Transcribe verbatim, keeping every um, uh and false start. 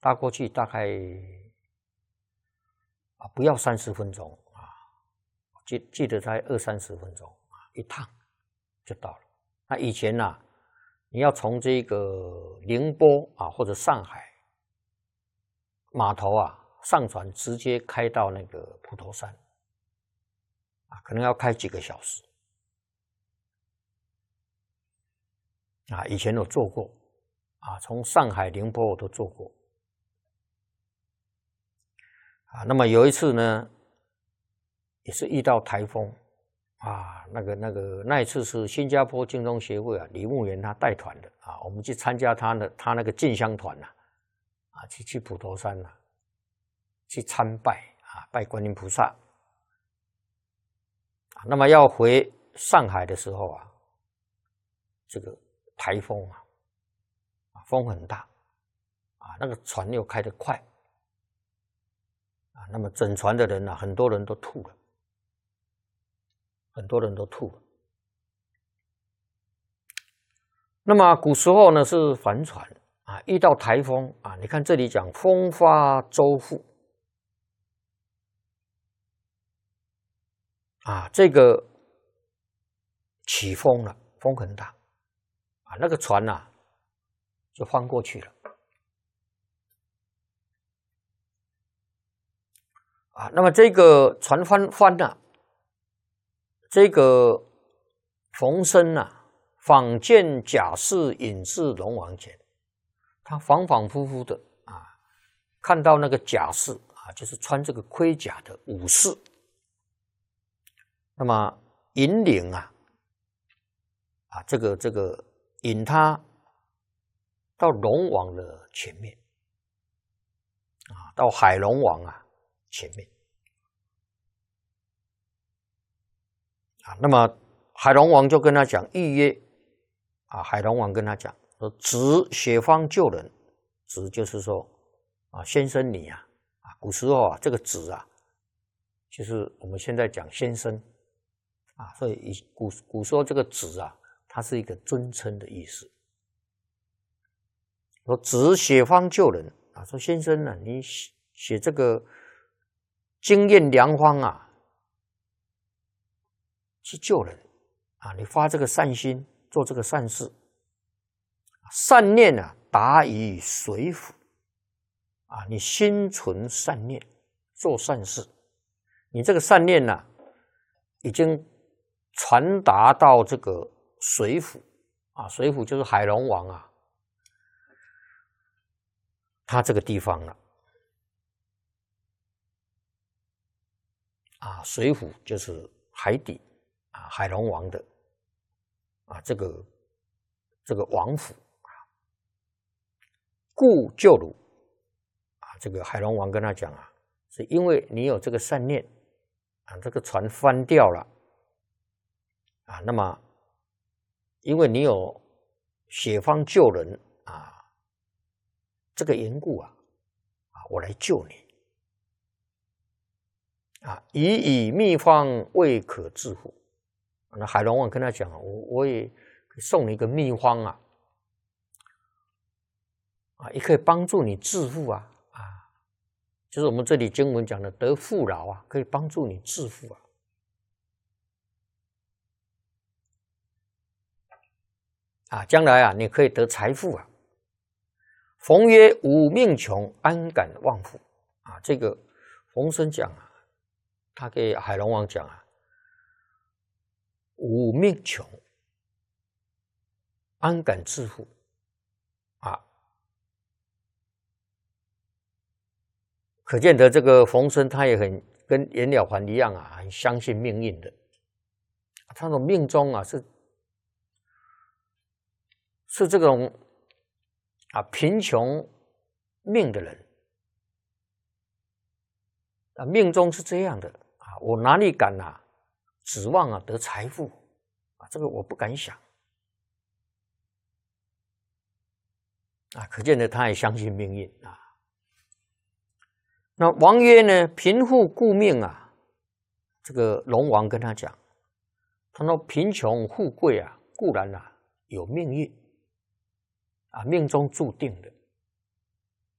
搭过去大概啊不要三十分钟啊，记记得才二三十分钟啊，一趟就到了。那以前呐、啊，你要从这个宁波啊或者上海码头啊上船，直接开到那个普陀山啊，可能要开几个小时啊。以前有做过啊，从上海、宁波我都做过。啊，那么有一次呢，也是遇到台风啊，那个那个那一次是新加坡精通协会啊，李牧原他带团的啊，我们去参加他的他那个进香团呐、啊，啊，去去普陀山呐、啊，去参拜啊，拜观音菩萨。啊，那么要回上海的时候啊，这个台风啊，风很大啊，那个船又开得快。啊，那么整船的人啊，很多人都吐了，很多人都吐了。那么古时候呢是帆船啊，遇到台风啊，你看这里讲风发舟覆啊，这个起风了，风很大啊，那个船呐、啊、就翻过去了。啊，那么这个船翻翻呐、啊，这个冯生呐、啊，访见贾氏隐至龙王前，他反反复复的啊，看到那个贾氏啊，就是穿这个盔甲的武士，那么引领啊，啊，这个这个引他到龙王的前面，啊，到海龙王啊。前面啊，那么海龙王就跟他讲预约啊，海龙王跟他讲说：“子雪方救人，子就是说啊，先生你啊，啊，古时候啊，这个子啊，就是我们现在讲先生啊，所以以古古时候这个子啊，它是一个尊称的意思。说子雪方救人啊，说先生呢、啊，你写这个。”经验良方啊，去救人啊！你发这个善心，做这个善事，善念啊，达于水府啊！你心存善念，做善事，你这个善念呢、啊，已经传达到这个水府啊，水府就是海龙王啊，他这个地方了。啊，水府就是海底啊，海龙王的啊，这个这个王府啊，故救汝啊，这个海龙王跟他讲啊，是因为你有这个善念啊，这个船翻掉了啊，那么因为你有雪方救人啊，这个缘故啊，啊，我来救你。啊，以以秘方未可致富。那海龙王跟他讲，我我也送你一个秘方啊，啊，也可以帮助你致富啊，啊，就是我们这里经文讲的得富饶啊，可以帮助你致富啊。啊，将来啊，你可以得财富啊。冯曰：“吾命穷，安敢忘富？”啊，这个冯生讲啊。他给海龙王讲啊，吾命穷，安敢致富啊？可见得这个冯生他也很跟袁了凡一样啊，很相信命运的。他的命中啊是是这种啊贫穷命的人啊，命中是这样的。我哪里敢啊？指望啊得财富啊，这个我不敢想啊。可见得他也相信命运啊。那王曰呢？贫富故命啊。这个龙王跟他讲，他说贫穷富贵啊，固然啊有命运啊，命中注定的